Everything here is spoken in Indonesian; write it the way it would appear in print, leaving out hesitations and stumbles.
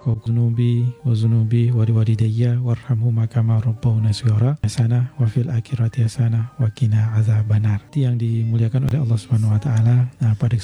wa zunubi wa liwalidayya warhamhuma kama rabbawna shighara hasanah wa fil akhirati hasanah wa qina adzabannar. Yang dimuliakan oleh Allah Subhanahu wa taala. Pada